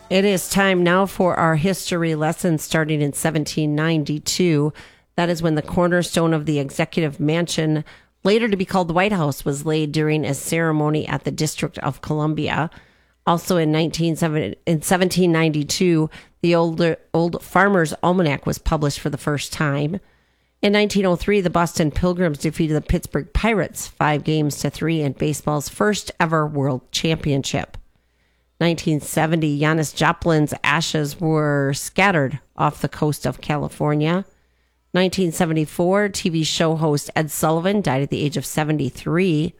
It is time now for our history lesson starting in 1792. That is when the cornerstone of the Executive Mansion, later to be called the White House, was laid during a ceremony at the District of Columbia. Also in 1792, the old Farmer's Almanac was published for the first time. In 1903, the Boston Pilgrims defeated the Pittsburgh Pirates 5-3 in baseball's first ever World Championship. 1970, Janis Joplin's ashes were scattered off the coast of California. 1974, TV show host Ed Sullivan died at the age of 73.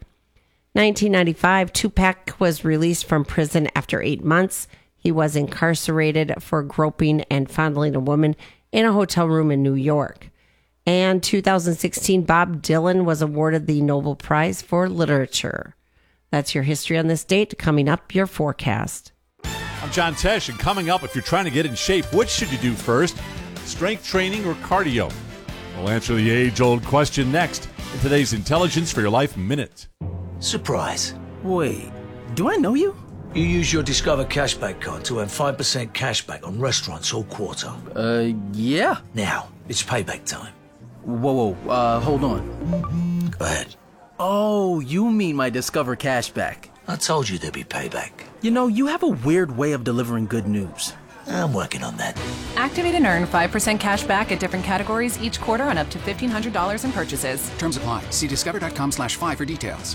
1995, Tupac was released from prison after 8 months. He was incarcerated for groping and fondling a woman in a hotel room in New York. And 2016, Bob Dylan was awarded the Nobel Prize for Literature. That's your history on this date. Coming up, your forecast. I'm John Tesh, and coming up, if you're trying to get in shape, what should you do first? Strength training or cardio? We'll answer the age-old question next in today's Intelligence for Your Life Minute. Surprise. Wait, do I know you? You use your Discover Cashback card to earn 5% cashback on restaurants all quarter. Yeah. Now, it's payback time. Whoa, hold on. Go ahead. Oh, you mean my Discover Cashback. I told you there'd be payback. You know, you have a weird way of delivering good news. I'm working on that. Activate and earn 5% cash back at different categories each quarter on up to $1,500 in purchases. Terms apply. See discover.com/5 for details.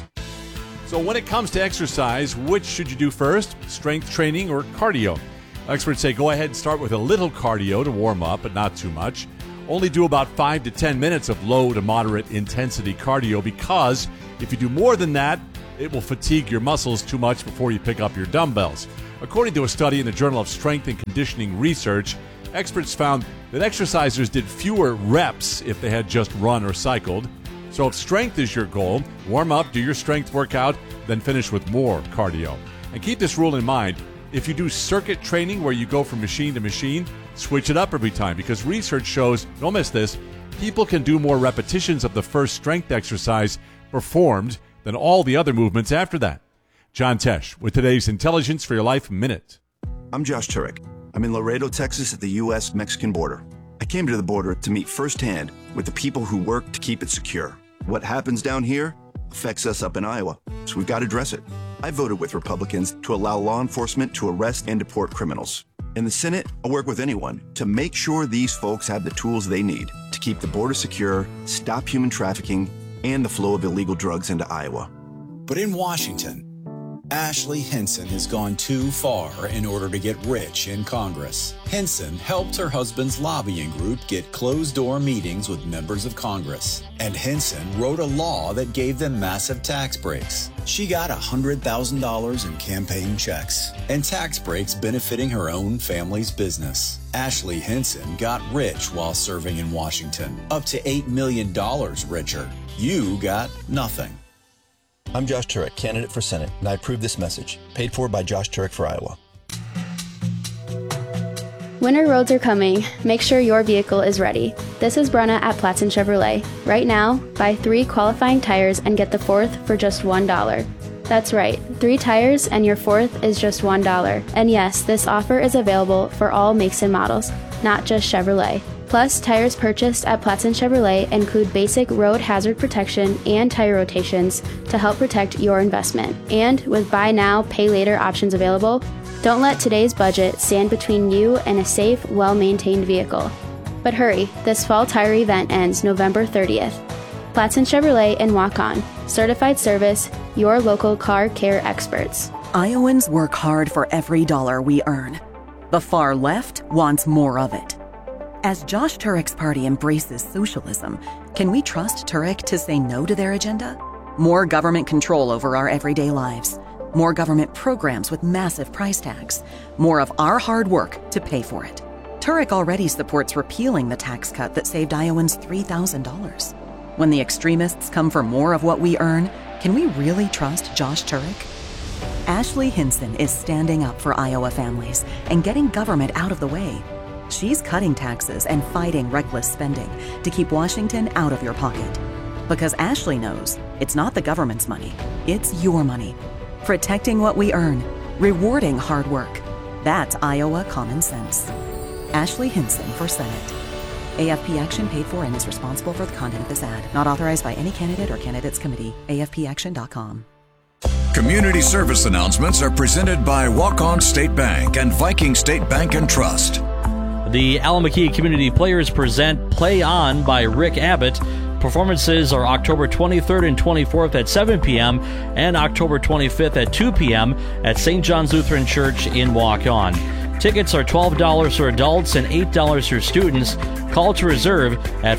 So when it comes to exercise, which should you do first? Strength training or cardio? Experts say go ahead and start with a little cardio to warm up, but not too much. Only do about 5 to 10 minutes of low to moderate intensity cardio, because if you do more than that, it will fatigue your muscles too much before you pick up your dumbbells. According to a study in the Journal of Strength and Conditioning Research, experts found that exercisers did fewer reps if they had just run or cycled. So if strength is your goal, warm up, do your strength workout, then finish with more cardio. And keep this rule in mind. If you do circuit training where you go from machine to machine, switch it up every time, because research shows, don't miss this, people can do more repetitions of the first strength exercise performed than all the other movements after that. John Tesh with today's Intelligence for Your Life Minute. I'm Josh Turek. I'm in Laredo, Texas at the U.S.-Mexican border. I came to the border to meet firsthand with the people who work to keep it secure. What happens down here affects us up in Iowa, so we've got to address it. I voted with Republicans to allow law enforcement to arrest and deport criminals. In the Senate, I'll work with anyone to make sure these folks have the tools they need to keep the border secure, stop human trafficking, and the flow of illegal drugs into Iowa. But in Washington, Ashley Hinson has gone too far in order to get rich in Congress. Hinson helped her husband's lobbying group get closed-door meetings with members of Congress. And Hinson wrote a law that gave them massive tax breaks. She got $100,000 in campaign checks and tax breaks benefiting her own family's business. Ashley Hinson got rich while serving in Washington, up to $8 million richer. You got nothing. I'm Josh Turek, candidate for Senate, and I approve this message, paid for by Josh Turek for Iowa. Winter roads are coming. Make sure your vehicle is ready. This is Brenna at Platson Chevrolet. Right now, buy 3 qualifying tires and get the 4th for just $1. That's right, 3 tires and your 4th is just $1. And yes, this offer is available for all makes and models, not just Chevrolet. Plus, tires purchased at Platson Chevrolet include basic road hazard protection and tire rotations to help protect your investment. And with buy now, pay later options available, don't let today's budget stand between you and a safe, well-maintained vehicle. But hurry, this fall tire event ends November 30th. Platson Chevrolet and Walk On. Certified service, your local car care experts. Iowans work hard for every dollar we earn. The far left wants more of it. As Josh Turek's party embraces socialism, can we trust Turek to say no to their agenda? More government control over our everyday lives. More government programs with massive price tags. More of our hard work to pay for it. Turek already supports repealing the tax cut that saved Iowans $3,000. When the extremists come for more of what we earn, can we really trust Josh Turek? Ashley Hinson is standing up for Iowa families and getting government out of the way. She's cutting taxes and fighting reckless spending to keep Washington out of your pocket. Because Ashley knows it's not the government's money, it's your money. Protecting what we earn, rewarding hard work. That's Iowa common sense. Ashley Hinson for Senate. AFP Action paid for and is responsible for the content of this ad. Not authorized by any candidate or candidates committee. AFPAction.com. Community service announcements are presented by Walk-On State Bank and Viking State Bank and Trust. The Alameda Community Players present Play On by Rick Abbott. Performances are October 23rd and 24th at 7 p.m. and October 25th at 2 p.m. at St. John's Lutheran Church in Walk-On. Tickets are $12 for adults and $8 for students. Call to reserve at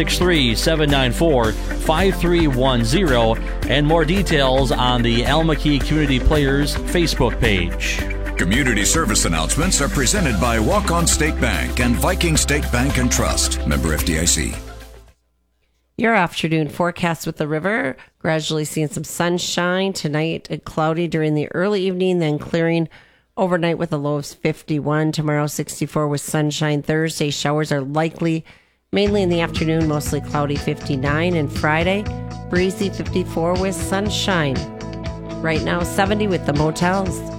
563-794-5310 and more details on the Alameda Community Players Facebook page. Community service announcements are presented by Walk-On State Bank and Viking State Bank and Trust. Member FDIC. Your afternoon forecast with the river. Gradually seeing some sunshine tonight. Cloudy during the early evening, then clearing overnight with a low of 51. Tomorrow 64 with sunshine. Thursday showers are likely mainly in the afternoon, mostly cloudy 59. And Friday breezy 54 with sunshine. Right now 70 with the motels.